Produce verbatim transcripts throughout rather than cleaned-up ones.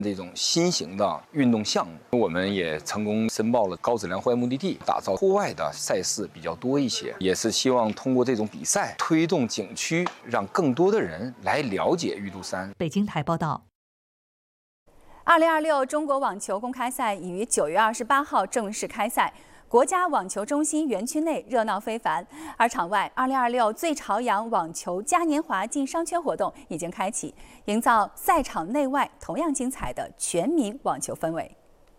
这种新型的运动项目，我们也成功申报了高质量户外目的地，打造户外的赛事比较多一些，也是希望通过这种比赛推动景区，让更多的人来了解玉都山。 北京台报道。 二零二六中国网球公开赛已于九月二十八号正式开赛。国家网球中心园区内热闹非凡，而场外二零二六最朝阳网球嘉年华进商圈活动已经开启，营造赛场内外同样精彩的全民网球氛围。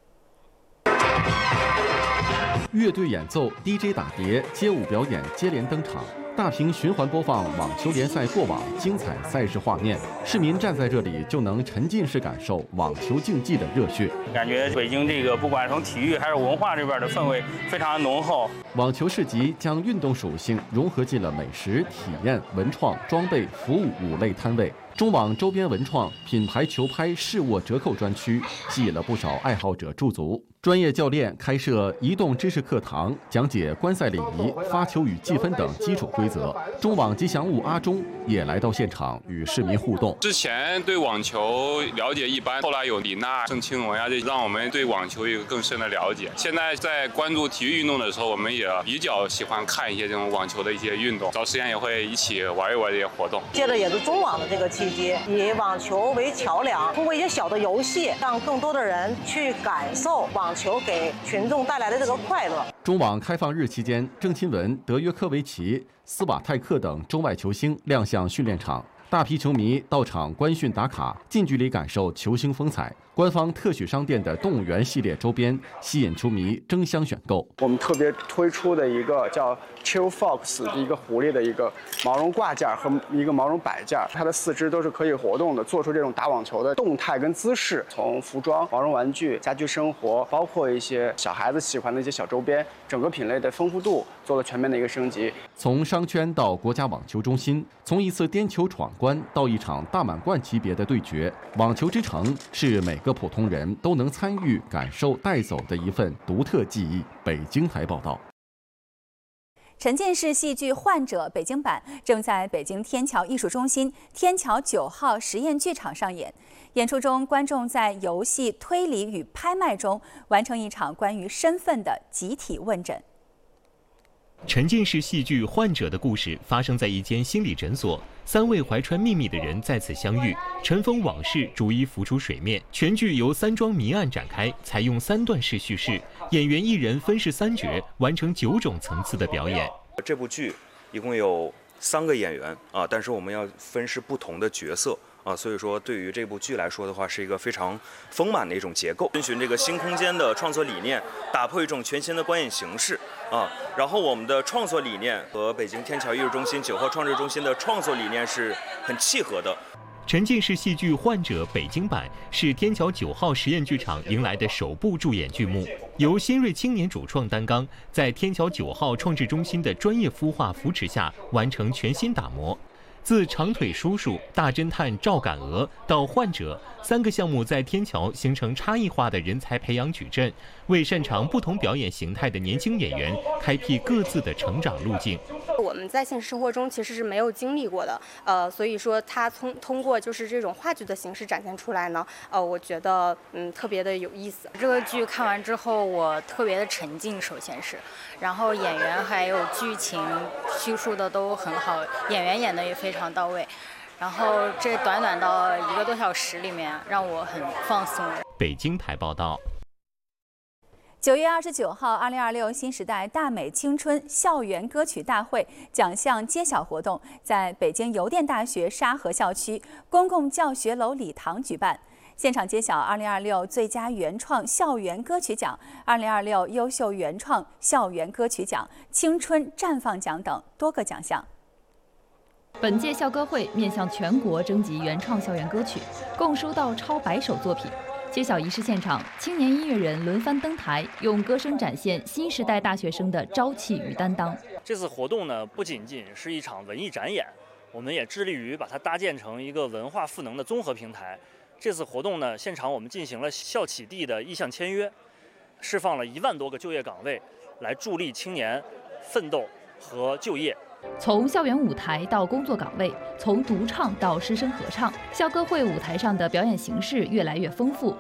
乐队演奏、D J 打碟、街舞表演接连登场，大屏循环播放网球联赛过往精彩赛事画面，市民站在这里就能沉浸式感受网球竞技的热血。 感觉北京这个不管从体育还是文化这边的氛围非常浓厚。 网球市集将运动属性融合进了美食、体验、文创、装备、服务五类摊位。中网周边文创、品牌球拍试握折扣专区，吸引了不少爱好者驻足。专业教练开设移动知识课堂，讲解观赛礼仪、发球与计分等基础规则。中网吉祥物阿忠也来到现场与市民互动。 之前对网球了解一般，后来有李娜、郑钦文呀，这让我们对网球有更深的了解。现在在关注体育运动的时候，我们也比较喜欢看一些这种网球的一些运动，找时间也会一起玩一玩这些活动。 接着也是中网的这个契机，以网球为桥梁，通过一些小的游戏，让更多的人去感受网球给群众带来的这个快乐。 中网开放日期间，郑钦文、德约科维奇、斯瓦泰克等中外球星亮相训练场，大批球迷到场观训打卡，近距离感受球星风采。官方特许商店的动物园系列周边吸引球迷争相选购。 我们特别推出的一个叫 Chill Fox 一个狐狸的一个毛绒挂件和一个毛绒摆件，它的四肢都是可以活动的，做出这种打网球的动态跟姿势。从服装、毛绒玩具、家居生活，包括一些小孩子喜欢的一些小周边，整个品类的丰富度做了全面的一个升级。 从商圈到国家网球中心，从一次颠球闯关到一场大满贯级别的对决，网球之城是每个普通人都能参与、感受、带走的一份独特记忆。北京台报道。 沉浸式戏剧《患者》北京版正在北京天桥艺术中心天桥九号实验剧场上演。演出中，观众在游戏、推理与拍卖中完成一场关于身份的集体问诊。 沉浸式戏剧《患者》的故事发生在一间心理诊所，三位怀揣秘密的人在此相遇，尘封往事逐一浮出水面。全剧由三桩谜案展开，采用三段式叙事，演员一人分饰三角，完成九种层次的表演。 这部剧一共有三个演员啊，但是我们要分饰不同的角色。啊，所以说对于这部剧来说的话，是一个非常丰满的一种结构，遵循这个新空间的创作理念，打破一种全新的观影形式啊。然后我们的创作理念和北京天桥艺术中心九号创制中心的创作理念是很契合的。 沉浸式戏剧《患者》北京版是天桥九号实验剧场迎来的首部助演剧目，由新锐青年主创担纲，在天桥九号创制中心的专业孵化扶持下，完成全新打磨。自长腿叔叔、大侦探赵敢鹅到患者，三个项目在天桥形成差异化的人才培养矩阵，为擅长不同表演形态的年轻演员开辟各自的成长路径。 我们在现实生活中其实是没有经历过的，呃，所以说它通通过就是这种话剧的形式展现出来呢，呃，我觉得嗯特别的有意思。 这个剧看完之后，我特别的沉浸，首先是，然后演员还有剧情叙述的都很好，演员演的也非常到位。然后这短短到一个多小时里面，让我很放松。 北京台报道。 九月二十九号，二零二六新时代大美青春校园歌曲大会奖项揭晓活动在北京邮电大学沙河校区公共教学楼礼堂举办。现场揭晓二零二六最佳原创校园歌曲奖、二零二六优秀原创校园歌曲奖、青春绽放奖等多个奖项。 本届校歌会面向全国征集原创校园歌曲，共收到超百首作品。揭晓仪式现场，青年音乐人轮番登台，用歌声展现新时代大学生的朝气与担当。 这次活动呢，不仅仅是一场文艺展演，我们也致力于把它搭建成一个文化赋能的综合平台。这次活动呢，现场我们进行了校企地的意向签约，释放了一万多个就业岗位，来助力青年奋斗和就业。 从校园舞台到工作岗位，从独唱到师生合唱，校歌会舞台上的表演形式越来越丰富，